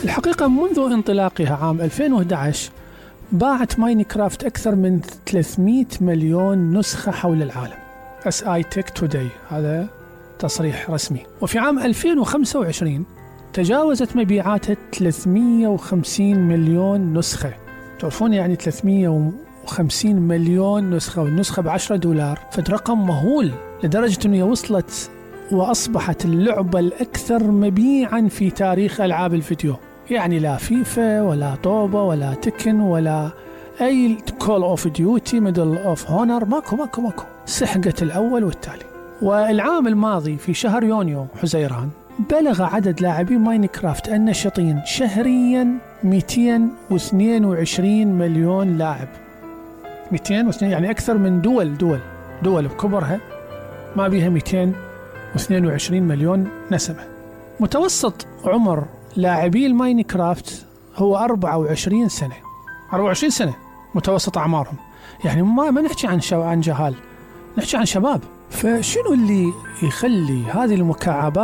الحقيقة منذ انطلاقها عام 2011 باعت ماينكرافت أكثر من 300 مليون نسخة حول العالم. SI Tech Today، هذا تصريح رسمي. وفي عام 2025 تجاوزت مبيعاتها 350 مليون نسخة. تعرفون يعني 350 مليون نسخة، والنسخة $10، فد رقم مهول، لدرجة أنها وصلت وأصبحت اللعبة الأكثر مبيعا في تاريخ ألعاب الفيديو. يعني لا فيفا ولا طوبة ولا تكن ولا أي كول أوف ديوتي ميدل أوف هونر، ماكو سحقت الأول والتالي. والعام الماضي في شهر يونيو حزيران بلغ عدد لاعبي ماينكرافت النشطين شهريا 222 مليون لاعب. 202 يعني أكثر من دول بكبرها ما بيها 222 مليون نسمة. متوسط عمر لاعبي الماينكرافت هو 24 سنة. 24 سنة متوسط أعمارهم، يعني ما نحكي عن جهال، نحكي عن شباب. فشنو اللي يخلي هذه المكعبات